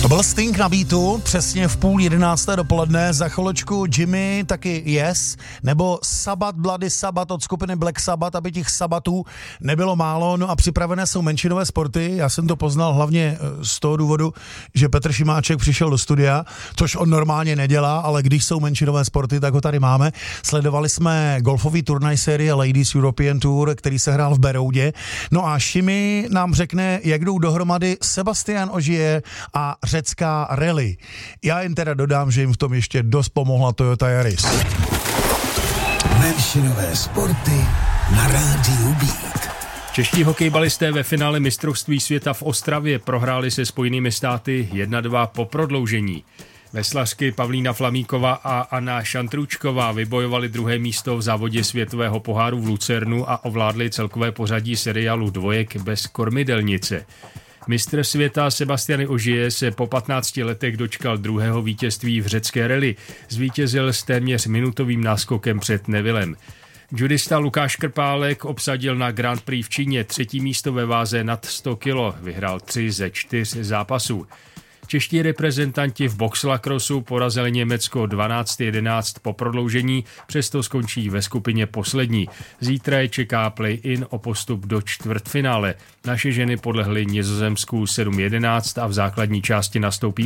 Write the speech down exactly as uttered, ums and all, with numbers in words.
To byl Sting na beatu, přesně v půl jedenácté dopoledne, za chviličku Jimmy, taky Yes, nebo Sabbath, Bloody Sabbath od skupiny Black Sabbath, aby těch sabatů nebylo málo, no a připravené jsou menšinové sporty, já jsem to poznal hlavně z toho důvodu, že Petr Šimáček přišel do studia, což on normálně nedělá, ale když jsou menšinové sporty, tak ho tady máme. Sledovali jsme golfový turnaj série Ladies European Tour, který se hrál v Beroudě, no a Šimi nám řekne, jak jdou dohromady Sebastian Ogier a řecká rally. Já jen teda dodám, že jim v tom ještě dost pomohla Toyota Yaris. Menšinové sporty na rádiu Beat. Čeští hokejbalisté ve finále mistrovství světa v Ostravě prohráli se Spojenými státy jedna dva po prodloužení. Veslařky Pavlína Flamíková a Anna Šantručková vybojovali druhé místo v závodě světového poháru v Lucernu a ovládli celkové pořadí seriálu dvojek bez kormidelnice. Mistr světa Sebastian Ogier se po patnácti letech dočkal druhého vítězství v řecké rally. Zvítězil s téměř minutovým náskokem před Nevillem. Judista Lukáš Krpálek obsadil na Grand Prix v Číně třetí místo ve váze nad sto kilo. Vyhrál tři ze čtyř zápasů. Čeští reprezentanti v boxlacrossu porazili Německo dvanáct jedenáct po prodloužení, přesto skončí ve skupině poslední. Zítra je čeká play-in o postup do čtvrtfinále. Naše ženy podlehly Nizozemsku sedm jedenáct a v základní části nastoupí